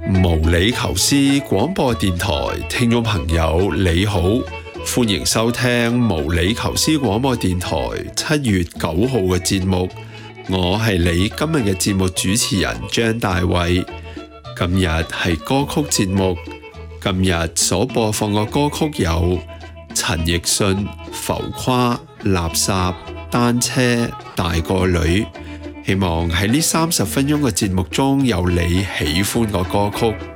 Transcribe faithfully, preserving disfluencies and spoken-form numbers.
無理求斯廣播電台聽眾朋友你好，歡迎收聽無理求斯廣播電台七月九號嘅節目，我係你今日嘅節目主持人張大衛。今日係歌曲節目，今日所播放嘅歌曲有陳奕迅、浮誇、垃圾、單車、大個女。希望喺呢三十分鐘嘅節目中有你喜歡嘅歌曲。